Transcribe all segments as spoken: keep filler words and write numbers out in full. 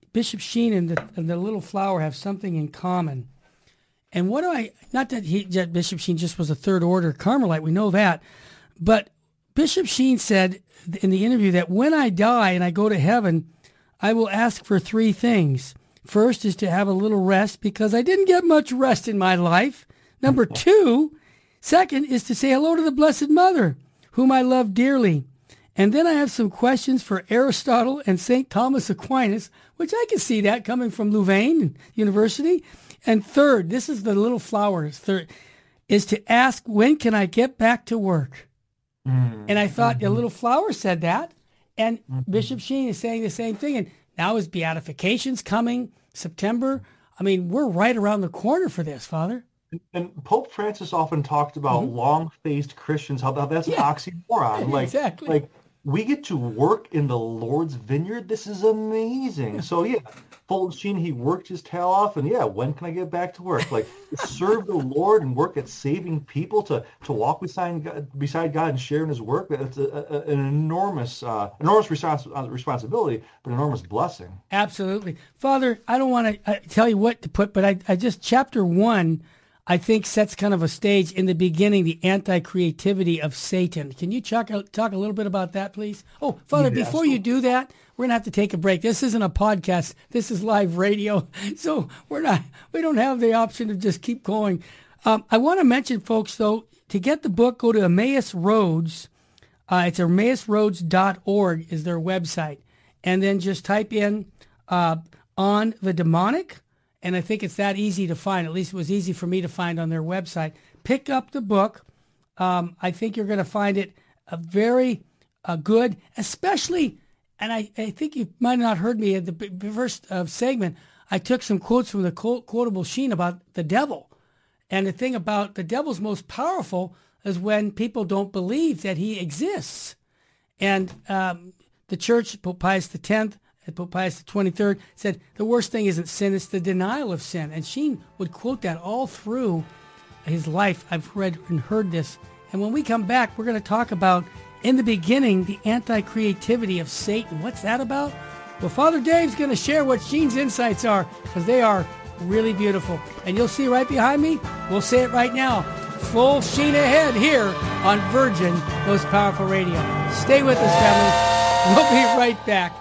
Bishop Sheen and the, and the little flower have something in common. And what do I, not that he, that Bishop Sheen just was a third order Carmelite, we know that, but Bishop Sheen said in the interview that when I die and I go to heaven, I will ask for three things. First is to have a little rest because I didn't get much rest in my life. Number two, second is to say hello to the Blessed Mother, whom I love dearly. And then I have some questions for Aristotle and Saint Thomas Aquinas, which I can see that coming from Louvain University. And third, this is the little flowers, third, is to ask, when can I get back to work? Mm-hmm. And I thought mm-hmm. the little flower said that. And mm-hmm. Bishop Sheen is saying the same thing. And now his beatification's coming, September. I mean, we're right around the corner for this, Father. And Pope Francis often talked about mm-hmm. long-faced Christians, how that's an yeah. oxymoron. Like, exactly. Like, we get to work in the Lord's vineyard. This is amazing. So, yeah, Fulton Sheen, he worked his tail off. And, yeah, when can I get back to work? Like, serve the Lord and work at saving people, to, to walk beside God, beside God and share in his work. It's a, a, an enormous uh, enormous respons- responsibility, but enormous blessing. Absolutely. Father, I don't want to tell you what to put, but I, I just, chapter one, I think sets kind of a stage in the beginning, the anti-creativity of Satan. Can you talk, talk a little bit about that, please? Oh, Father, yes. Before you do that, we're going to have to take a break. This isn't a podcast. This is live radio. So we're not, we don't have the option to just keep going. Um, I want to mention, folks, though, to get the book, go to Emmaus Roads. Uh, it's emmaus roads dot org is their website. And then just type in uh, On the Demonic. And I think it's that easy to find. At least it was easy for me to find on their website. Pick up the book. Um, I think you're going to find it a very uh, good, especially, and I, I think you might have not heard me at the b- first uh, segment, I took some quotes from the quote, quotable Sheen about the devil. And the thing about the devil's most powerful is when people don't believe that he exists. And um, the church, Pope Pius the tenth, Pope Pius the twenty-third, said the worst thing isn't sin, it's the denial of sin. And Sheen would quote that all through his life. I've read and heard this. And when we come back, we're going to talk about, in the beginning, the anti-creativity of Satan. What's that about? Well, Father Dave's going to share what Sheen's insights are, because they are really beautiful. And you'll see right behind me, we'll say it right now, full Sheen ahead here on Virgin Most Powerful Radio. Stay with us, family. We'll be right back.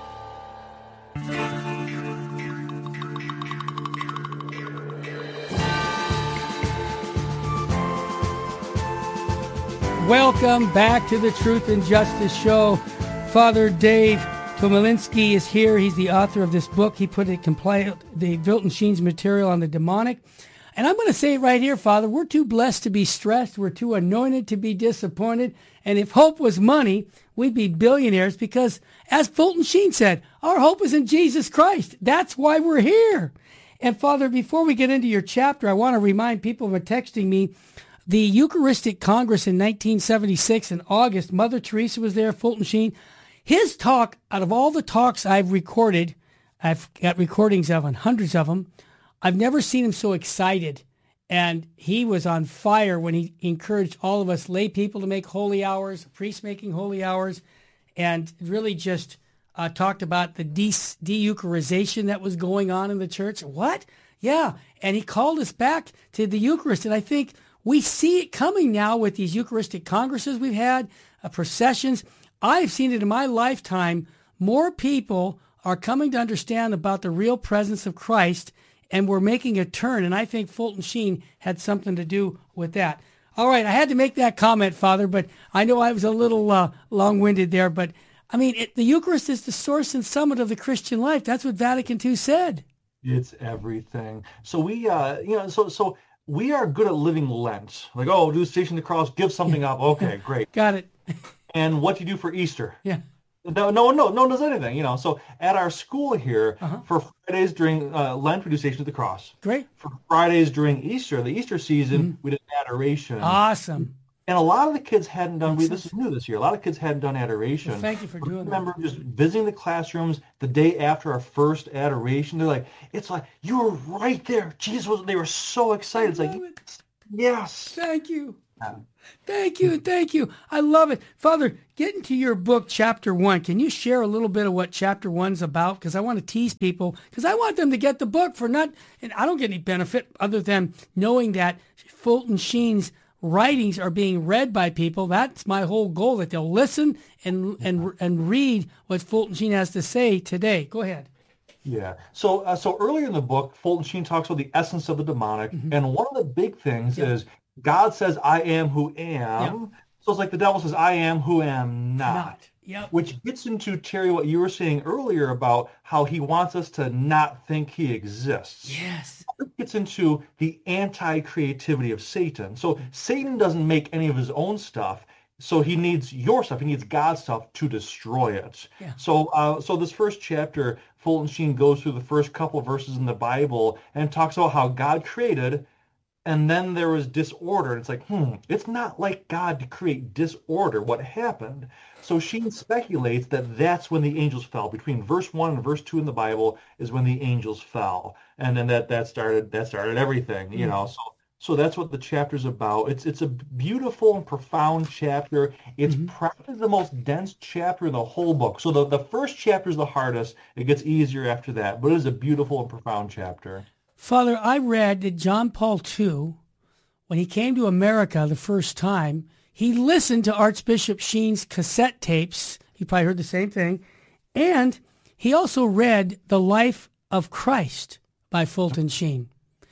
Welcome back to the Truth and Justice Show. Father Dave Tomolinski is here. He's the author of this book. He put it compiled the Fulton Sheen's material on the demonic. And I'm going to say it right here, Father, we're too blessed to be stressed. We're too anointed to be disappointed. And if hope was money, we'd be billionaires because, as Fulton Sheen said, our hope is in Jesus Christ. That's why we're here. And Father, before we get into your chapter, I want to remind people who are texting me, the Eucharistic Congress in nineteen seventy-six in August, Mother Teresa was there, Fulton Sheen. His talk, out of all the talks I've recorded, I've got recordings of, and hundreds of them, I've never seen him so excited. And he was on fire when he encouraged all of us lay people to make holy hours, priests making holy hours, and really just uh, talked about the de- de-Eucharization that was going on in the church. What? Yeah. And he called us back to the Eucharist. And I think we see it coming now with these Eucharistic congresses we've had, uh, processions. I've seen it in my lifetime. More people are coming to understand about the real presence of Christ, and we're making a turn. And I think Fulton Sheen had something to do with that. All right, I had to make that comment, Father, but I know I was a little uh, long-winded there. But, I mean, it, the Eucharist is the source and summit of the Christian life. That's what Vatican two said. It's everything. So we, uh, you know, so so... we are good at living Lent. Like, oh, do the Station of the Cross, give something up. Okay, great. Got it. And what do you do for Easter? Yeah. No, no, no, no one does anything, you know. So at our school here, uh-huh. for Fridays during uh, Lent, we do Station of the Cross. Great. For Fridays during Easter, the Easter season, mm-hmm. we did adoration. Awesome. And a lot of the kids hadn't done, we, this is new this year, a lot of kids hadn't done adoration. Well, thank you for doing I that. remember just visiting the classrooms the day after our first adoration. They're like, it's like, you were right there. Jesus was, they were so excited. It's like, it. yes. Thank you. Thank you, thank you. I love it. Father, get into your book, chapter one. Can you share a little bit of what chapter one's about? Because I want to tease people, because I want them to get the book for not, and I don't get any benefit other than knowing that Fulton Sheen's writings are being read by people. That's my whole goal, that they'll listen and and and read what Fulton Sheen has to say today. Go ahead. Yeah. So uh, so earlier in the book, Fulton Sheen talks about the essence of the demonic, mm-hmm. and one of the big things yeah. is God says, "I am who am." Yep. So it's like the devil says, "I am who am not." not. Yep. Which gets into, Terry, what you were saying earlier about how he wants us to not think he exists. Yes. It gets into the anti-creativity of Satan. So Satan doesn't make any of his own stuff. So he needs your stuff. He needs God's stuff to destroy it. Yeah. So uh, so this first chapter, Fulton Sheen goes through the first couple of verses in the Bible and talks about how God created, and then there was disorder. It's like, hmm, it's not like God to create disorder. What happened? So Sheen speculates that that's when the angels fell. Between verse one and verse two in the Bible is when the angels fell, and then that that started that started everything. You mm. know, so so that's what the chapter's about. It's it's a beautiful and profound chapter. It's mm-hmm. probably the most dense chapter in the whole book. So the the first chapter is the hardest. It gets easier after that, but it is a beautiful and profound chapter. Father, I read that John Paul the Second, when he came to America the first time, he listened to Archbishop Sheen's cassette tapes. You probably heard the same thing. And he also read The Life of Christ by Fulton Sheen.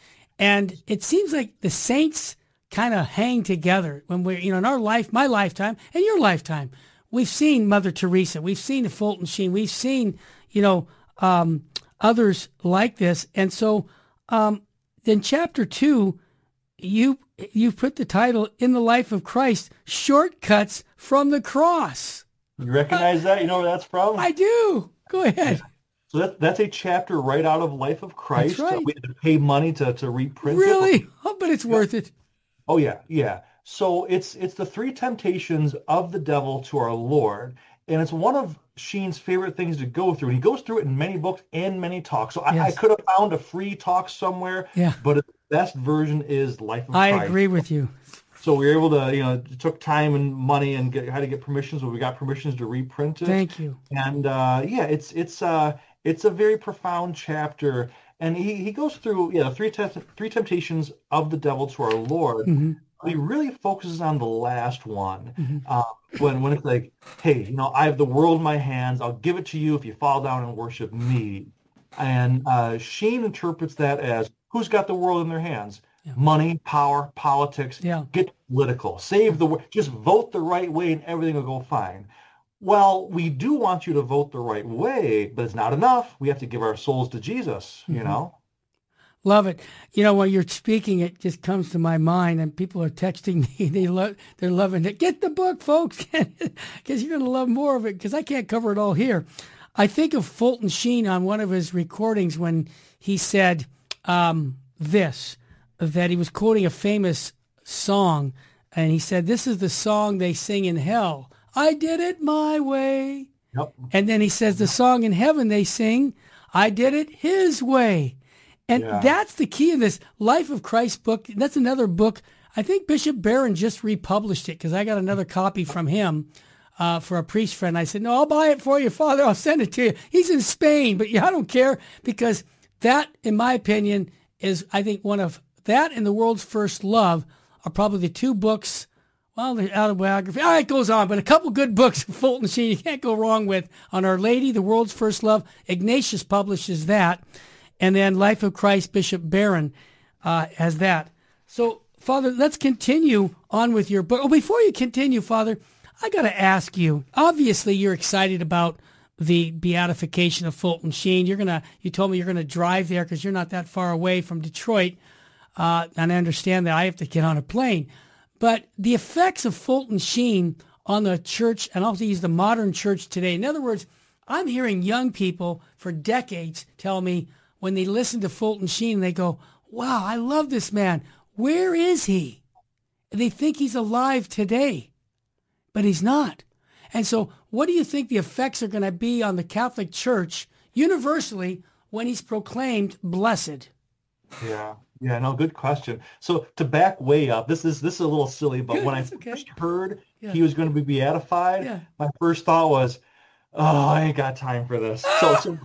And it seems like the saints kind of hang together when we're, you know, in our life, my lifetime and your lifetime. We've seen Mother Teresa. We've seen Fulton Sheen. We've seen, you know, um, others like this. And so um, in chapter two, you you put the title, In the Life of Christ, Shortcuts from the Cross. You recognize uh, that? You know where that's from? I do. Go ahead. So that, that's a chapter right out of Life of Christ. That's right. We had to pay money to, to reprint really? it. Really? Oh, but it's yeah. worth it. Oh, yeah, yeah. So it's it's the three temptations of the devil to our Lord. And it's one of Sheen's favorite things to go through. And he goes through it in many books and many talks. So yes. I, I could have found a free talk somewhere, yeah. but the best version is Life of I Christ. I agree with you. So we were able to, you know, it took time and money and get, had to get permissions, but we got permissions to reprint it. Thank you. And uh, yeah, it's it's uh, it's a very profound chapter. And he, he goes through, yeah, three te- three temptations of the devil to our Lord. Mm-hmm. He really focuses on the last one. Mm-hmm. Uh, when when it's like, hey, you know, I have the world in my hands. I'll give it to you if you fall down and worship me. And uh, Sheen interprets that as, who's got the world in their hands? Yeah. Money, power, politics. Yeah. Get political. Save the world. Just vote the right way and everything will go fine. Well, we do want you to vote the right way, but it's not enough. We have to give our souls to Jesus, you mm-hmm. know? Love it. You know, when you're speaking, it just comes to my mind, and people are texting me. They love, they're loving it. Get the book, folks, because you're going to love more of it, because I can't cover it all here. I think of Fulton Sheen on one of his recordings when he said um, this, that he was quoting a famous song, and he said, this is the song they sing in hell. I did it my way. Yep. And then he says the song in heaven they sing, I did it his way. And yeah. that's the key in this Life of Christ book. That's another book. I think Bishop Barron just republished it, because I got another copy from him uh, for a priest friend. I said, no, I'll buy it for you, Father. I'll send it to you. He's in Spain, but yeah, I don't care, because that, in my opinion, is, I think, one of, that and The World's First Love are probably the two books. Well, the autobiography, all right, it goes on, but a couple good books of Fulton Sheen you can't go wrong with. On Our Lady, The World's First Love, Ignatius publishes that. And then Life of Christ, Bishop Barron uh, has that. So, Father, let's continue on with your book. Oh, before you continue, Father, I got to ask you, obviously you're excited about the beatification of Fulton Sheen. You're gonna, you told me you're going to drive there because you're not that far away from Detroit. Uh, and I understand that I have to get on a plane. But the effects of Fulton Sheen on the church, and also use the modern church today. In other words, I'm hearing young people for decades tell me when they listen to Fulton Sheen, they go, wow, I love this man. Where is he? And they think he's alive today, but he's not. And so what do you think the effects are going to be on the Catholic Church universally when he's proclaimed blessed? Yeah, Yeah, no, good question. So to back way up, this is this is a little silly, but Good, when I that's okay. first heard Yeah. he was going to be beatified, Yeah. my first thought was, oh, I ain't got time for this. So so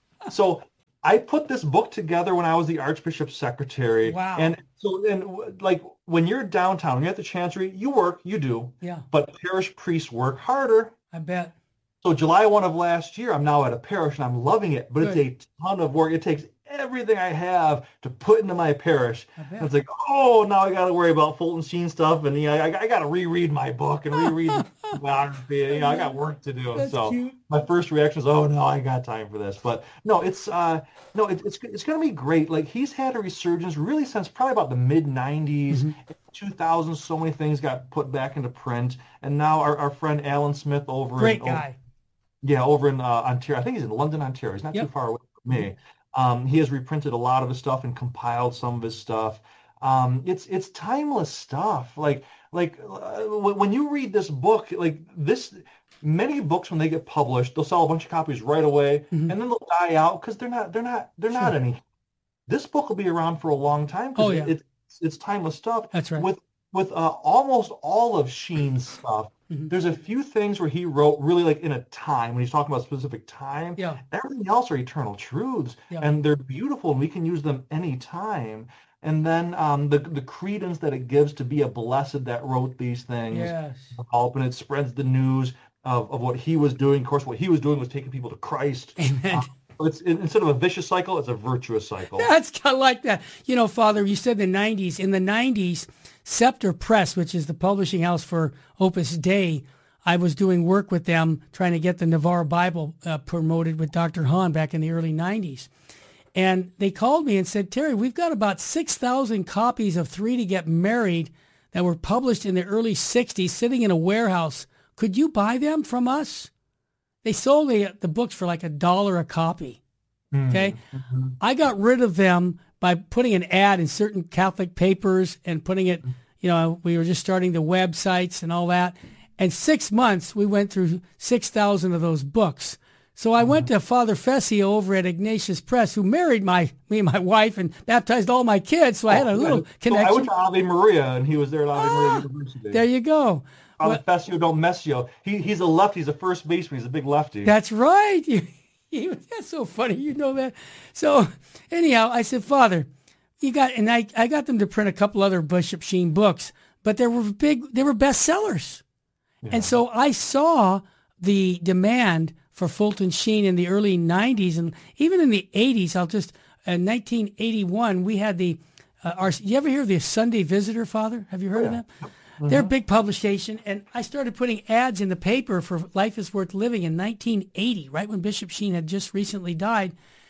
so I put this book together when I was the Archbishop's secretary. Wow. And so and w- like when you're downtown, when you're at the Chancery, you work, you do, Yeah, but parish priests work harder. I bet. So July first of last year, I'm now at a parish and I'm loving it, but Good. it's a ton of work. It takes everything I have to put into my parish. I bet. And it's like, oh, now I got to worry about Fulton Sheen stuff, and you know, I, I got to reread my book and reread the biography. You know, I got work to do. That's so cute. my first reaction is, oh no, I got time for this. But no, it's uh, no, it, it's it's going to be great. Like he's had a resurgence really since probably about the mid nineties. Mm-hmm. two thousand, so many things got put back into print, and now our, our friend Alan Smith over Great in, guy. yeah, over in uh, Ontario. I think he's in London, Ontario. He's not Yep. too far away from me. Um, he has reprinted a lot of his stuff and compiled some of his stuff. Um, it's it's timeless stuff. Like like uh, when when you read this book, like this, many books when they get published, they'll sell a bunch of copies right away, Mhm. and then they'll die out because they're not they're not they're not Sure. any. This book will be around for a long time because Oh, yeah. it, it's it's timeless stuff. That's right. With with uh, almost all of Sheen's stuff, Mhm. there's a few things where he wrote really like in a time when he's talking about a specific time. Yeah. Everything else are eternal truths, Yeah. and they're beautiful, and we can use them anytime. And then um, the the credence that it gives to be a blessed that wrote these things, Yes. help, and it spreads the news of, of what he was doing. Of course, what he was doing was taking people to Christ. Amen. Uh, it's instead of a vicious cycle, it's a virtuous cycle. That's kind of like that. You know, Father, you said the nineties. In the nineties, Scepter Press, which is the publishing house for Opus Dei, I was doing work with them trying to get the Navarre Bible uh, promoted with Doctor Hahn back in the early nineties. And they called me and said, Terry, we've got about six thousand copies of Three to Get Married that were published in the early sixties sitting in a warehouse. Could you buy them from us? They sold the, the books for like a dollar a copy. Okay. Mm-hmm. I got rid of them by putting an ad in certain Catholic papers and putting it, you know, we were just starting the websites and all that. And six months, we went through six thousand of those books. So I went to Father Fessio over at Ignatius Press, who married my me and my wife and baptized all my kids. So I had a Oh, little yeah. So connection. I went to Ave Maria, and he was there at Ave Maria Ah, University. there you go. Father Fessio don't mess you. He, he's a lefty. He's a first baseman. He's a big lefty. That's right. You, you, that's so funny. You know that. So anyhow, I said, Father, you got, and I, I got them to print a couple other Bishop Sheen books, but they were big, they were bestsellers. Yeah. And so I saw the demand for Fulton Sheen in the early nineties and even in the eighties. I'll just, in nineteen eighty-one, we had the, uh, our, you ever hear of the Sunday Visitor, Father? Have you heard Oh, of yeah. them? They're a big publication, and I started putting ads in the paper for Life is Worth Living in nineteen eighty, right when Bishop Sheen had just recently died.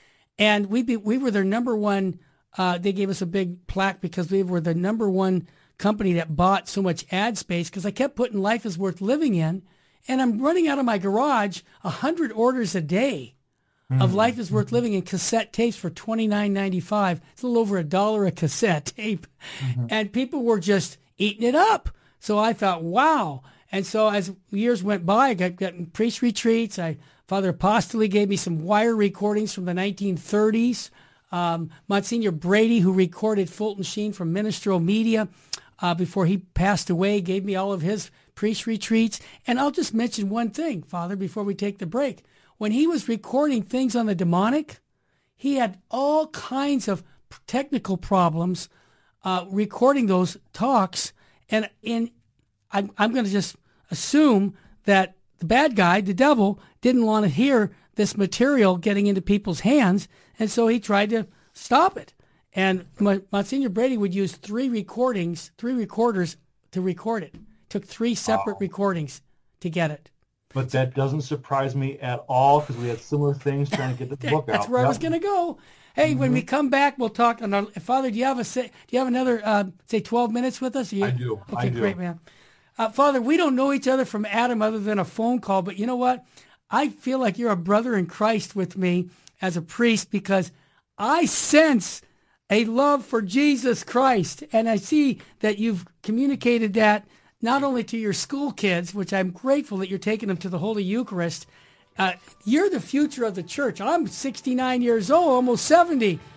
And we be, we were their number one, uh, they gave us a big plaque because we were the number one company that bought so much ad space because I kept putting Life is Worth Living in, and I'm running out of my garage one hundred orders a day of Life is Worth Living in cassette tapes for twenty-nine ninety-five. It's a little over a dollar a cassette tape. Mm-hmm. And people were just eating it up. So I thought, wow. And so as years went by, I got, got priest retreats. I, Father Apostoli gave me some wire recordings from the nineteen thirties. Um, Monsignor Brady, who recorded Fulton Sheen from Ministerial Media uh, before he passed away, gave me all of his priest retreats. And I'll just mention one thing, Father, before we take the break. When he was recording things on the demonic, he had all kinds of technical problems uh, recording those talks. And in, I'm, I'm going to just assume that the bad guy, the devil, didn't want to hear this material getting into people's hands, and so he tried to stop it. And Monsignor Brady would use three recordings, three recorders to record it. Took three separate wow. recordings to get it. But that doesn't surprise me at all because we had similar things trying to get the book out. That's where yep. I was going to go. Hey, mm-hmm. when we come back, we'll talk. On our, Father, do you have a say, do you have another uh, say twelve minutes with us? You, I do. Okay, I do. Great, man. Uh, Father, we don't know each other from Adam other than a phone call, but you know what? I feel like you're a brother in Christ with me as a priest because I sense a love for Jesus Christ, and I see that you've communicated that not only to your school kids, which I'm grateful that you're taking them to the Holy Eucharist. Uh, you're the future of the church. I'm sixty-nine years old, almost seventy.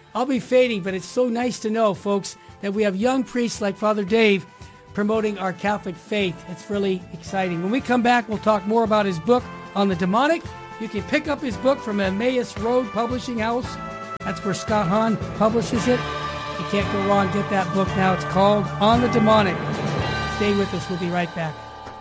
I'll be fading, but it's so nice to know, folks, that we have young priests like Father Dave promoting our Catholic faith. It's really exciting. When we come back, we'll talk more about his book on the demonic. You can pick up his book from Emmaus Road Publishing House. That's where Scott Hahn publishes it. You can't go wrong. Get that book now. It's called On the Demonic. Stay with us. We'll be right back.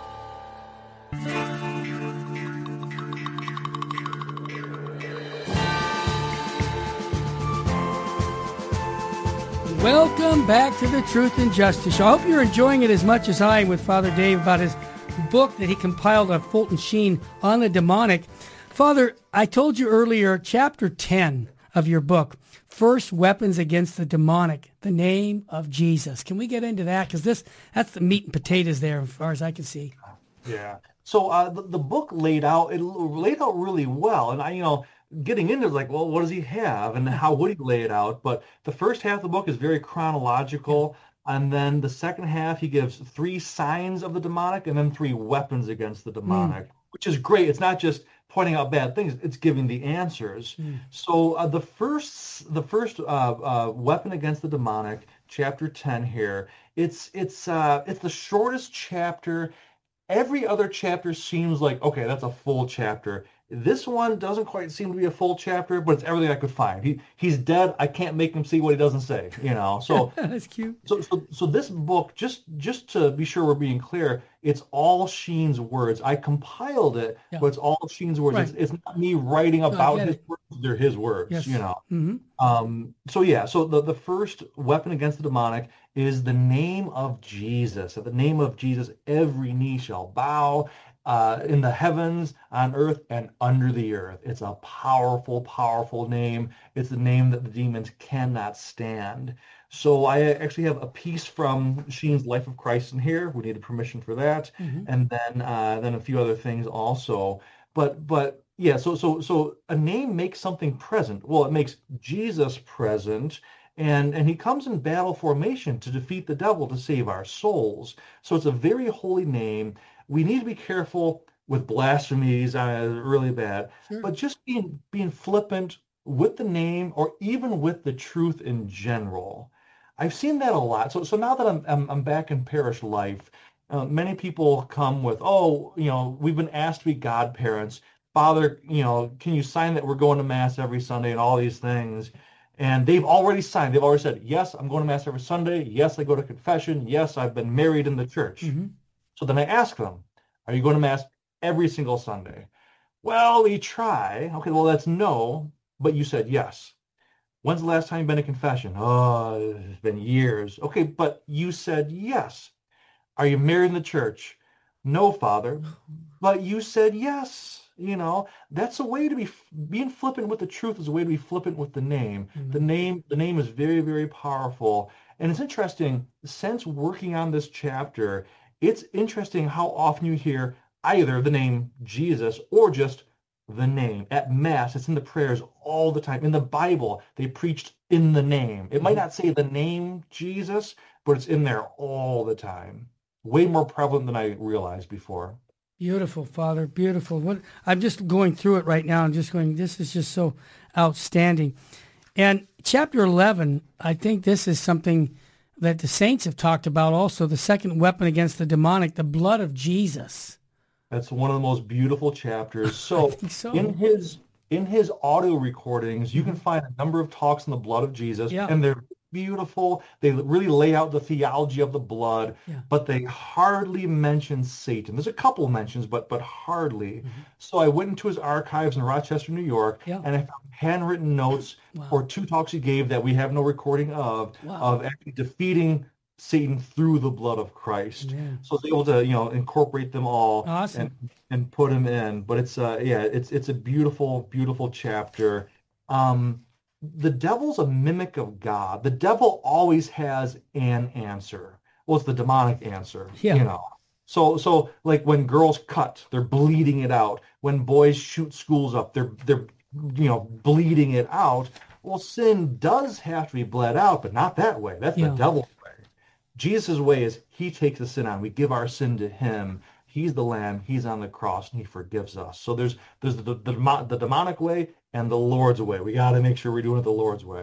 Welcome back to the Truth and Justice Show. I hope you're enjoying it as much as I am with Father Dave about his book that he compiled on Fulton Sheen on the demonic. Father, I told you earlier, chapter ten of your book, First Weapons Against the Demonic, the name of Jesus. Can we get into that? Because this that's the meat and potatoes there as far as I can see. Yeah. So uh, the, the book laid out, it laid out really well. And I, you know, getting into it, like, well, what does he have and how would he lay it out? But the first half of the book is very chronological. And then the second half, he gives three signs of the demonic and then three weapons against the demonic, mm. which is great. It's not just pointing out bad things, it's giving the answers. Mm. So uh, the first the first uh, uh, weapon against the demonic, chapter ten here, it's it's uh, it's the shortest chapter. Every other chapter seems like, okay, that's a full chapter. This one doesn't quite seem to be a full chapter, but it's everything I could find. He he's dead. I can't make him see what he doesn't say, you know. So that's cute. So so so this book, just just to be sure we're being clear, it's all Sheen's words. I compiled it, yeah. but it's all Sheen's words. Right. It's, it's not me writing about no, his it. words. They're his words, yes. you know. Mm-hmm. Um. So yeah. So the the first weapon against the demonic is the name of Jesus. At the name of Jesus, every knee shall bow. Uh, in the heavens, on earth, and under the earth. It's a powerful, powerful name. It's the name that the demons cannot stand. So I actually have a piece from Sheen's Life of Christ in here. We needed permission for that, mm-hmm. and then uh, then a few other things also. But but yeah, so so so a name makes something present. Well, it makes Jesus present. And, and he comes in battle formation to defeat the devil to save our souls. So it's a very holy name. We need to be careful with blasphemies, uh, really bad, sure. but just being being flippant with the name or even with the truth in general. I've seen that a lot. So so now that I'm I'm, I'm back in parish life, uh, many people come with, oh, you know, we've been asked to be godparents. Father, you know, can you sign that we're going to Mass every Sunday and all these things? And they've already signed. They've already said, yes, I'm going to Mass every Sunday. Yes, I go to confession. Yes, I've been married in the church. Mm-hmm. So then I ask them, are you going to Mass every single Sunday? Well, we try. Okay, well, that's no, but you said yes. When's the last time you've been to confession? Oh, it's been years. Okay, but you said yes. Are you married in the church? No, Father, but you said yes. You know, that's a way to be, being flippant with the truth is a way to be flippant with the name. Mm-hmm. The name, the name is very, very powerful. And it's interesting, since working on this chapter, it's interesting how often you hear either the name Jesus or just the name. At Mass, it's in the prayers all the time. In the Bible, they preached in the name. It mm-hmm. might not say the name Jesus, but it's in there all the time. Way more prevalent than I realized before. Beautiful, Father, beautiful. What I'm just going through it right now and just going, this is just so outstanding. And chapter eleven, I think this is something that the saints have talked about also, the second weapon against the demonic, the blood of Jesus. That's one of the most beautiful chapters. So, so. in his in his audio recordings, you can find a number of talks on the blood of Jesus, yeah. and they're beautiful. They really lay out the theology of the blood, yeah. but they hardly mention Satan. There's a couple mentions, but but hardly. Mm-hmm. So I went into his archives in Rochester, New York, yeah. and I found handwritten notes wow. for two talks he gave that we have no recording of, wow. of actually defeating Satan through the blood of Christ. Yeah. So I was able to, you know, incorporate them all awesome. and, and put them in. But it's uh yeah, it's it's a beautiful, beautiful chapter. Um The devil's a mimic of God. The devil always has an answer. Well, it's the demonic answer, yeah. you know. So, so like when girls cut, they're bleeding it out. When boys shoot schools up, they're they're you know bleeding it out. Well, sin does have to be bled out, but not that way. That's yeah. the devil's way. Jesus' way is he takes the sin on. We give our sin to him. He's the Lamb. He's on the cross, and he forgives us. So there's there's the the, the demonic way and the Lord's way. We got to make sure we're doing it the Lord's way.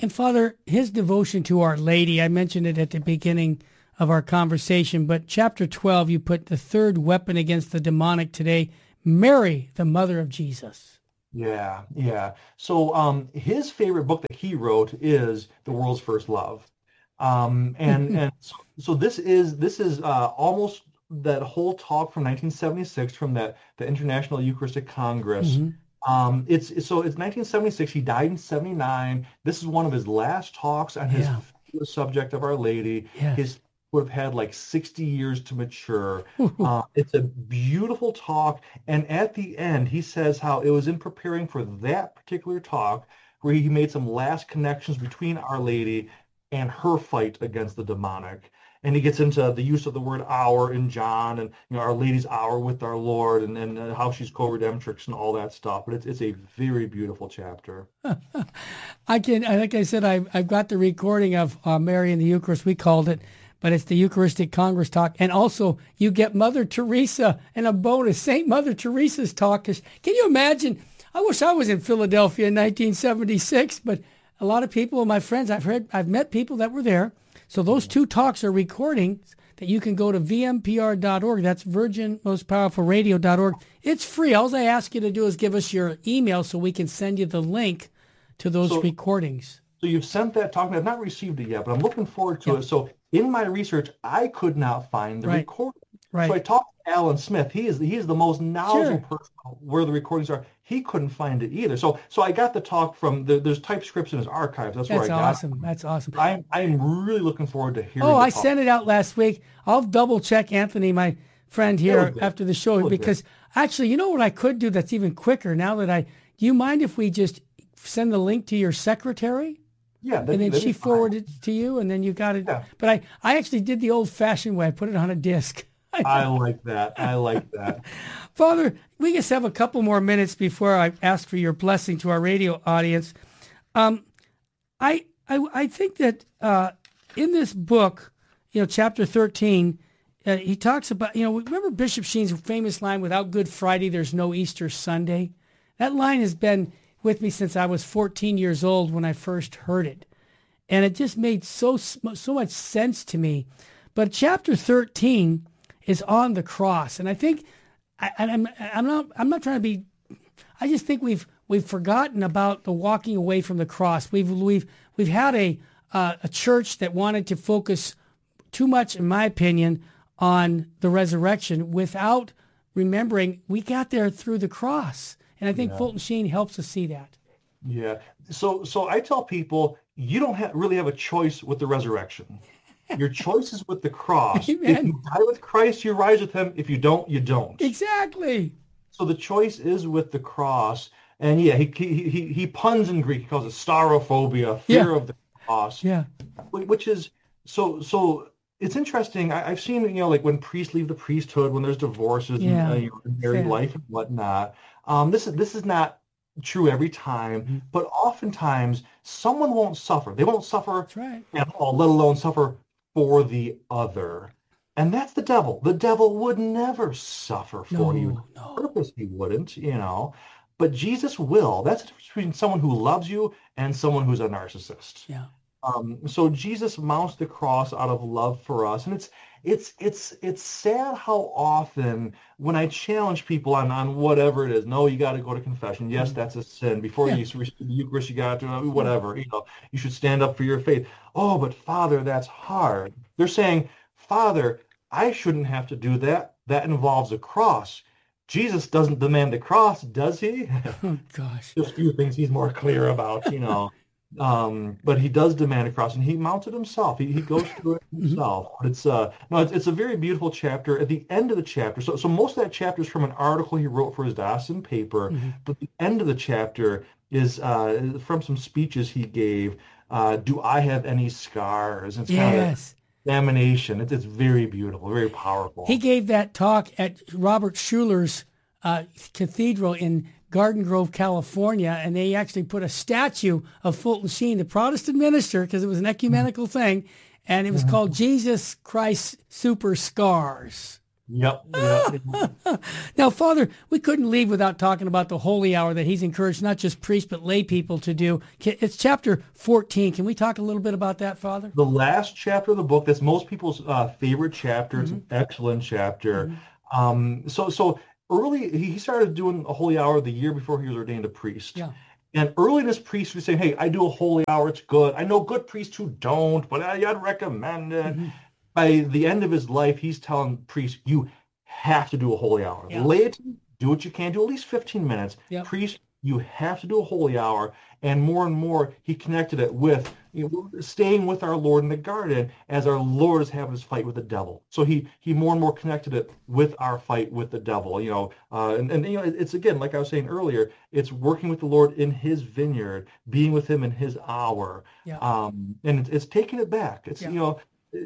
And Father, his devotion to Our Lady, I mentioned it at the beginning of our conversation, but chapter twelve, you put the third weapon against the demonic today, Mary, the mother of Jesus. Yeah, yeah. So um, his favorite book that he wrote is The World's First Love. Um, and and so, so this is this is uh, almost that whole talk from nineteen seventy-six from that the International Eucharistic Congress. Mm-hmm. Um, it's so it's nineteen seventy-six. He died in seventy-nine. This is one of his last talks on his Yeah. subject of Our Lady. Yes. His would have had like sixty years to mature. Uh, it's a beautiful talk. And at the end, he says how it was in preparing for that particular talk where he made some last connections between Our Lady and her fight against the demonic. And he gets into the use of the word hour in John and, you know, Our Lady's hour with our Lord and, and uh, how she's co-redemptrix and all that stuff. But it's it's a very beautiful chapter. I can, like I said, I've, I've got the recording of uh, Mary and the Eucharist, we called it, but it's the Eucharistic Congress talk. And also you get Mother Teresa and a bonus, Saint Mother Teresa's talk. 'Cause can you imagine? I wish I was in Philadelphia in nineteen seventy-six, but a lot of people, my friends, I've heard, I've met people that were there. So those two talks are recordings that you can go to V M P R dot org. That's Virgin Most Powerful Radio dot org. It's free. All I ask you to do is give us your email so we can send you the link to those so, recordings. So you've sent that talk. I've not received it yet, but I'm looking forward to yeah. it. So in my research, I could not find the right. recording. Right. So I talked to Alan Smith. He is he is the most knowledgeable sure. person where the recordings are. He couldn't find it either. So so I got the talk from the, there's typescripts in his archives. That's, That's where I got awesome. it. That's awesome. I'm I'm really looking forward to hearing. Oh, I talk. sent it out last week. I'll double check Anthony, my friend here, after the show, because actually, you know what I could do that's even quicker now that I. Do you mind if we just send the link to your secretary? Yeah, that, and then she fine. forwarded it to you, and then you got it. Yeah. But I, I actually did the old-fashioned way. I put it on a disc. I like that. I like that. Father, we just have a couple more minutes before I ask for your blessing to our radio audience. Um, I, I, I think that uh, in this book, you know, chapter thirteen, uh, he talks about, you know, remember Bishop Sheen's famous line, "Without Good Friday, there's no Easter Sunday." That line has been with me since I was fourteen years old when I first heard it. And it just made so, so much sense to me. But chapter thirteen is on the cross. And I think, I, I'm, I'm not, I'm not trying to be, I just think we've, we've forgotten about the walking away from the cross. We've, we've, we've had a, uh, a church that wanted to focus too much, in my opinion, on the resurrection without remembering we got there through the cross. And I think yeah. Fulton Sheen helps us see that. Yeah. So, so I tell people, you don't have, really have a choice with the resurrection. Your choice is with the cross. Amen. If you die with Christ, you rise with him. If you don't, you don't. Exactly. So the choice is with the cross. And yeah, he he he, he puns in Greek. He calls it starophobia, fear yeah. of the cross. Yeah. Which is, so, so it's interesting. I, I've seen, you know, like when priests leave the priesthood, when there's divorces yeah. and uh, married yeah. life and whatnot. Um, this is, this is not true every time, mm-hmm. but oftentimes someone won't suffer. They won't suffer That's right. at all, let alone suffer for the other. And that's the devil. The devil would never suffer for no, you. No. On purpose, he wouldn't, you know. But Jesus will. That's the difference between someone who loves you and someone who's a narcissist. Yeah. Um, so Jesus mounts the cross out of love for us. And it's it's it's it's sad how often when I challenge people on, on whatever it is, no, you got to go to confession. Yes, mm-hmm. that's a sin. Before yeah. you receive the Eucharist, you got to, whatever, you know, you should stand up for your faith. Oh, but Father, that's hard. They're saying, Father, I shouldn't have to do that. That involves a cross. Jesus doesn't demand the cross, does he? Oh, gosh. Just a few things he's more clear about, you know. Um, but he does demand a cross, and he mounted himself. He he goes through it himself. But it's uh no, it's, it's a very beautiful chapter. At the end of the chapter, so so most of that chapter is from an article he wrote for his diocesan paper. Mm-hmm. But the end of the chapter is uh from some speeches he gave. Uh, do I have any scars? It's kind yes. of examination. It's it's very beautiful, very powerful. He gave that talk at Robert Schuller's uh, cathedral in Garden Grove, California, and they actually put a statue of Fulton Sheen, the Protestant minister, because it was an ecumenical thing, and it was called Jesus Christ Super Scars. Yep. yep. Now, Father, we couldn't leave without talking about the holy hour that he's encouraged not just priests but lay people to do. It's chapter fourteen. Can we talk a little bit about that, Father? The last chapter of the book, that's most people's uh, favorite chapter. Mm-hmm. It's an excellent chapter. Mm-hmm. Um, so, so early, he started doing a holy hour the year before he was ordained a priest. Yeah. And early this priest was saying, hey, I do a holy hour, it's good. I know good priests who don't, but I, I'd recommend it. Mm-hmm. By the end of his life, he's telling priests, you have to do a holy hour. Yeah. Laity, do what you can, do at least fifteen minutes. Yep. Priest, you have to do a holy hour. And more and more, he connected it with you know, staying with our Lord in the garden as our Lord is having his fight with the devil. So he he more and more connected it with our fight with the devil. You know, uh, and, and you know, it's again, like I was saying earlier, it's working with the Lord in his vineyard, being with him in his hour. Yeah. Um, and it's, it's taking it back. It's, yeah. you know,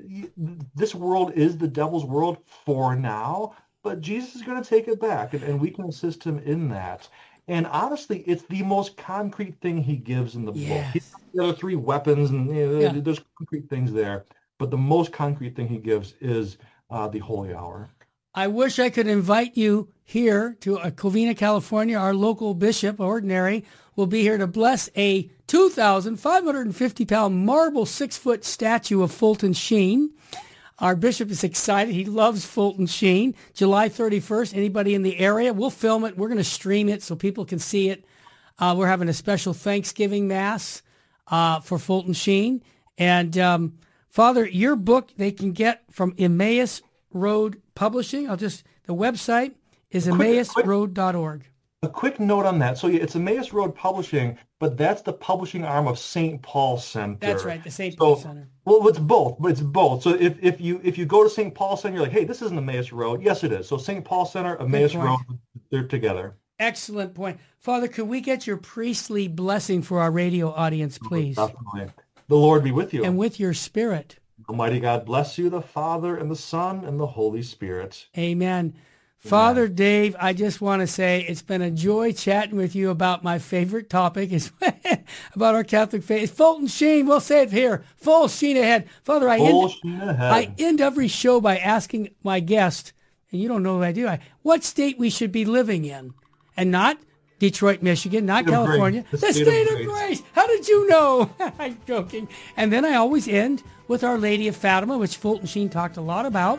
this world is the devil's world for now, but Jesus is going to take it back, and, and we can assist him in that. And honestly, it's the most concrete thing he gives in the yes. book. He's got the other three weapons, and you know, yeah. there's concrete things there, but the most concrete thing he gives is uh, the holy hour. I wish I could invite you here to uh, Covina, California. Our local bishop, ordinary, will be here to bless a two thousand five hundred fifty pound marble six-foot statue of Fulton Sheen. Our bishop is excited. He loves Fulton Sheen. July thirty-first, anybody in the area, we'll film it. We're going to stream it so people can see it. Uh, we're having a special Thanksgiving Mass uh, for Fulton Sheen. And um, Father, your book they can get from Emmaus Road Publishing. I'll just, the website is emmaus road dot org. A quick note on that. So yeah, it's Emmaus Road Publishing, but that's the publishing arm of Saint Paul Center. That's right, the Saint Paul so, Center. Well, it's both. It's both. So if, if you if you go to Saint Paul Center, you're like, hey, this isn't Emmaus Road. Yes, it is. So Saint Paul Center, Emmaus Road, they're together. Excellent point. Father, could we get your priestly blessing for our radio audience, please? Definitely. The Lord be with you. And with your spirit. Almighty God bless you, the Father, and the Son, and the Holy Spirit. Amen. Father Dave, I just want to say it's been a joy chatting with you about my favorite topic, is about our Catholic faith. Fulton Sheen, we'll say it here, full sheen ahead. Father, I end, ahead. I end every show by asking my guest, and you don't know what I do, I, what state we should be living in, and not Detroit, Michigan, not California, the, the state, state of, of grace. grace. How did you know? I'm joking. And then I always end with Our Lady of Fatima, which Fulton Sheen talked a lot about.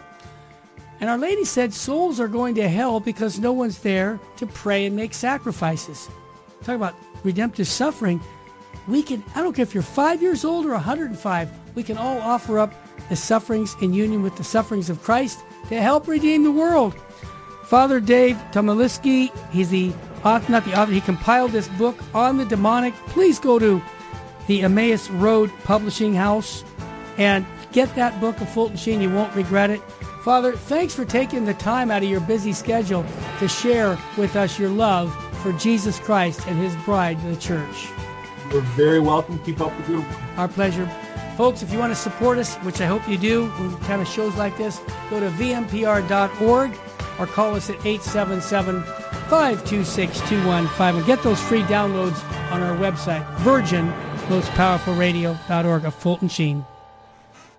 And Our Lady said souls are going to hell because no one's there to pray and make sacrifices. Talk about redemptive suffering. We can, I don't care if you're five years old or one hundred five, we can all offer up the sufferings in union with the sufferings of Christ to help redeem the world. Father Dave Tomaliski, he's the author, not the author, he compiled this book on the demonic. Please go to the Emmaus Road Publishing House and get that book of Fulton Sheen. You won't regret it. Father, thanks for taking the time out of your busy schedule to share with us your love for Jesus Christ and his bride, the church. You're very welcome. Keep up the good work. Our pleasure. Folks, if you want to support us, which I hope you do, with kind of shows like this, go to v m p r dot org or call us at eight seven seven, five two six, two one five one. Get those free downloads on our website, virgin most powerful radio dot org of Fulton Sheen.